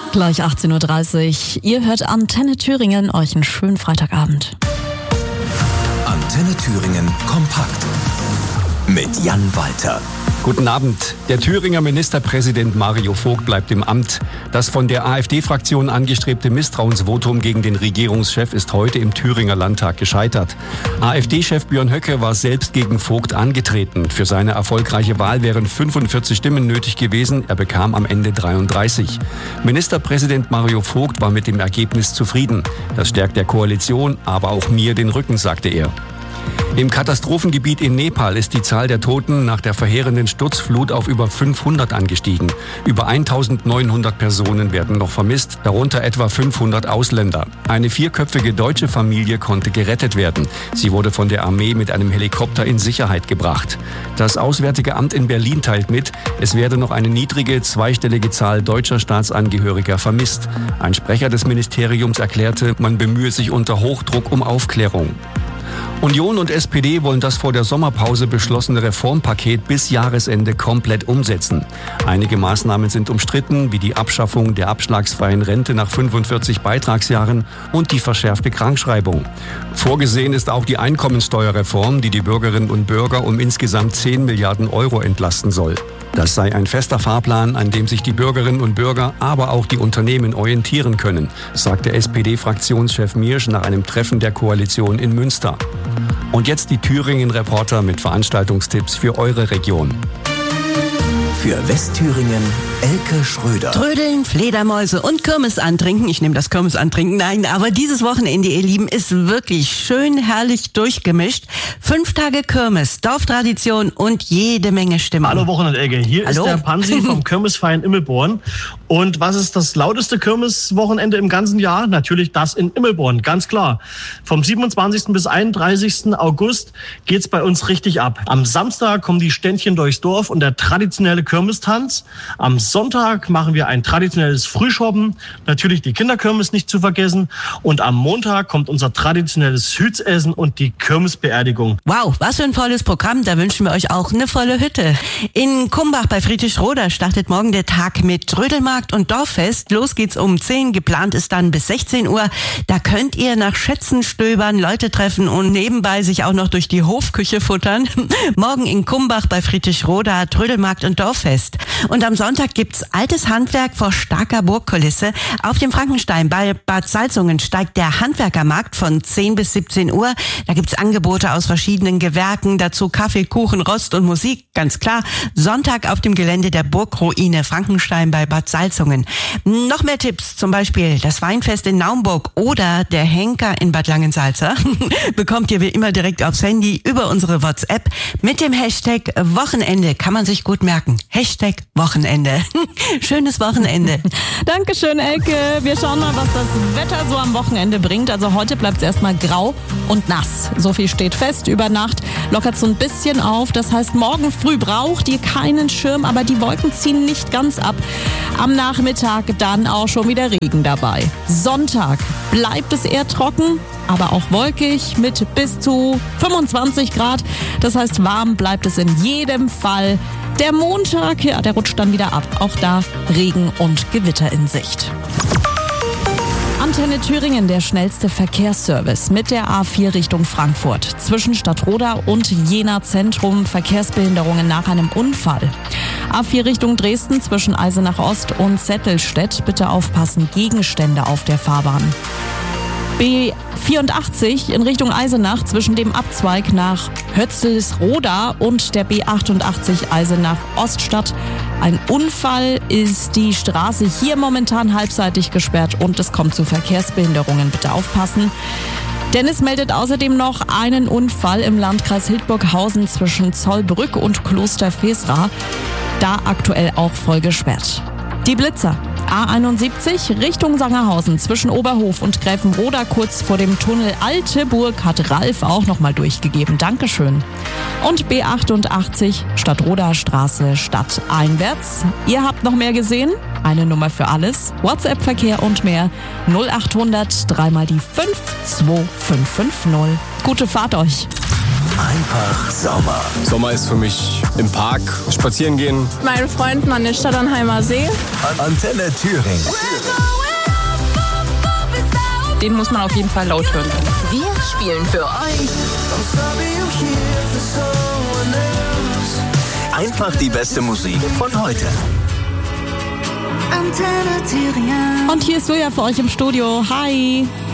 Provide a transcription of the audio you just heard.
Gleich 18.30 Uhr. Ihr hört Antenne Thüringen. Euch einen schönen Freitagabend. Antenne Thüringen kompakt mit Jan Walter. Guten Abend. Der Thüringer Ministerpräsident Mario Vogt bleibt im Amt. Das von der AfD-Fraktion angestrebte Misstrauensvotum gegen den Regierungschef ist heute im Thüringer Landtag gescheitert. AfD-Chef Björn Höcke war selbst gegen Vogt angetreten. Für seine erfolgreiche Wahl wären 45 Stimmen nötig gewesen. Er bekam am Ende 33. Ministerpräsident Mario Vogt war mit dem Ergebnis zufrieden. Das stärkt der Koalition, aber auch mir den Rücken, sagte er. Im Katastrophengebiet in Nepal ist die Zahl der Toten nach der verheerenden Sturzflut auf über 500 angestiegen. Über 1900 Personen werden noch vermisst, darunter etwa 500 Ausländer. Eine vierköpfige deutsche Familie konnte gerettet werden. Sie wurde von der Armee mit einem Helikopter in Sicherheit gebracht. Das Auswärtige Amt in Berlin teilt mit, es werde noch eine niedrige, zweistellige Zahl deutscher Staatsangehöriger vermisst. Ein Sprecher des Ministeriums erklärte, man bemühe sich unter Hochdruck um Aufklärung. Union und SPD wollen das vor der Sommerpause beschlossene Reformpaket bis Jahresende komplett umsetzen. Einige Maßnahmen sind umstritten, wie die Abschaffung der abschlagsfreien Rente nach 45 Beitragsjahren und die verschärfte Krankschreibung. Vorgesehen ist auch die Einkommensteuerreform, die die Bürgerinnen und Bürger um insgesamt 10 Milliarden Euro entlasten soll. Das sei ein fester Fahrplan, an dem sich die Bürgerinnen und Bürger, aber auch die Unternehmen orientieren können, sagte SPD-Fraktionschef Miersch nach einem Treffen der Koalition in Münster. Und jetzt die Thüringen-Reporter mit Veranstaltungstipps für eure Region. Für Westthüringen Elke Schröder. Trödeln, Fledermäuse und Kirmes antrinken. Ich nehme das Kirmes antrinken. Nein, aber dieses Wochenende, ihr Lieben, ist wirklich schön herrlich durchgemischt. 5 Tage Kirmes, Dorftradition und jede Menge Stimmung. Hallo Wochenende, Elke. Hier Hallo. Ist der Pansi vom Kirmesverein Immelborn. Und was ist das lauteste Kirmeswochenende im ganzen Jahr? Natürlich das in Immelborn, ganz klar. Vom 27. bis 31. August geht's bei uns richtig ab. Am Samstag kommen die Ständchen durchs Dorf und der traditionelle Kirmestanz. Am Sonntag machen wir ein traditionelles Frühschoppen, natürlich die Kinderkirmes nicht zu vergessen. Und am Montag kommt unser traditionelles Hütsessen und die Kirmesbeerdigung. Wow, was für ein volles Programm. Da wünschen wir euch auch eine volle Hütte. In Kumbach bei Friedrichsroda startet morgen der Tag mit Trödelmarkt und Dorffest. Los geht's um 10, geplant ist dann bis 16 Uhr. Da könnt ihr nach Schätzen stöbern, Leute treffen und nebenbei sich auch noch durch die Hofküche futtern. Morgen in Kumbach bei Friedrichsroda Trödelmarkt und Dorffest. Und am Sonntag gibt's altes Handwerk vor starker Burgkulisse. Auf dem Frankenstein bei Bad Salzungen steigt der Handwerkermarkt von 10 bis 17 Uhr. Da gibt's Angebote aus verschiedenen Gewerken, dazu Kaffee, Kuchen, Rost und Musik, ganz klar. Sonntag auf dem Gelände der Burgruine Frankenstein bei Bad Salzungen. Noch mehr Tipps, zum Beispiel das Weinfest in Naumburg oder der Henker in Bad Langensalza, bekommt ihr wie immer direkt aufs Handy über unsere WhatsApp mit dem Hashtag Wochenende. Kann man sich gut merken. Hashtag Wochenende. Schönes Wochenende. Dankeschön, Elke. Wir schauen mal, was das Wetter so am Wochenende bringt. Also heute bleibt es erstmal grau und nass. So viel steht fest. Über Nacht lockert so ein bisschen auf. Das heißt, morgen früh braucht ihr keinen Schirm, aber die Wolken ziehen nicht ganz ab. Am Nachmittag dann auch schon wieder Regen dabei. Sonntag bleibt es eher trocken, aber auch wolkig mit bis zu 25 Grad. Das heißt, warm bleibt es in jedem Fall. Der Montag, ja, der rutscht dann wieder ab. Auch da Regen und Gewitter in Sicht. Antenne Thüringen, der schnellste Verkehrsservice mit der A4 Richtung Frankfurt. Zwischen Stadtroda und Jena Zentrum Verkehrsbehinderungen nach einem Unfall. A4 Richtung Dresden zwischen Eisenach Ost und Zettelstedt. Bitte aufpassen, Gegenstände auf der Fahrbahn. B84 in Richtung Eisenach zwischen dem Abzweig nach Hötzelsroda und der B88 Eisenach Oststadt. Ein Unfall, ist die Straße hier momentan halbseitig gesperrt und es kommt zu Verkehrsbehinderungen. Bitte aufpassen. Dennis meldet außerdem noch einen Unfall im Landkreis Hildburghausen zwischen Zollbrück und Kloster Fesra. Da aktuell auch voll gesperrt. Die Blitzer. A71 Richtung Sangerhausen zwischen Oberhof und Gräfenroda kurz vor dem Tunnel Alte Burg hat Ralf auch nochmal durchgegeben. Dankeschön. Und B88 Stadtroda Straße stadteinwärts. Ihr habt noch mehr gesehen? Eine Nummer für alles. WhatsApp-Verkehr und mehr. 0800 3 mal die 52550. Gute Fahrt euch. Einfach Sommer. Sommer ist für mich im Park spazieren gehen. Meine Freunden an den Stadternheimer See. Antenne Thüringen. Den muss man auf jeden Fall laut hören. Wir spielen für euch Einfach die beste Musik von heute. Antenne Thüringen. Und hier ist Julia für euch im Studio. Hi!